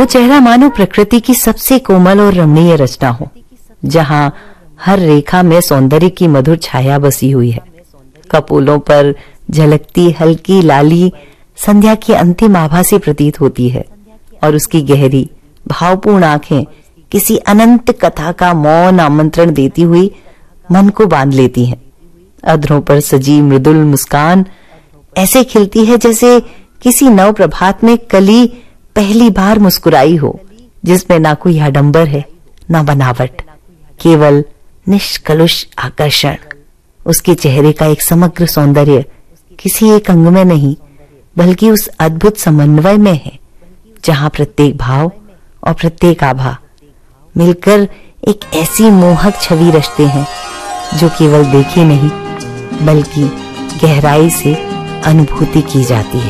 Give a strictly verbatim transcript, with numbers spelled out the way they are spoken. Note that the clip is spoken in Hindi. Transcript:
वो चेहरा मानो प्रकृति की सबसे कोमल और रमणीय रचना हो, जहां हर रेखा में सौंदर्य की मधुर छाया बसी हुई है। कपोलों पर झलकती हल्की लाली संध्या की अंतिम आभा से प्रतीत होती है और उसकी गहरी भावपूर्ण आंखें किसी अनंत कथा का मौन आमंत्रण देती हुई मन को बांध लेती हैं। अधरों पर सजी मृदुल मुस्कान ऐसे खिलती है जैसे किसी नव प्रभात में कली पहली बार मुस्कुराई हो, जिसमें ना कोई आडंबर है ना बनावट, केवल निष्कलुष आकर्षण। उसके चेहरे का एक समग्र सौंदर्य किसी एक अंग में नहीं बल्कि उस अद्भुत समन्वय में है, जहां प्रत्येक भाव और प्रत्येक आभा मिलकर एक ऐसी मोहक छवि रचते हैं जो केवल देखी नहीं बल्कि गहराई से अनुभूति की जाती है।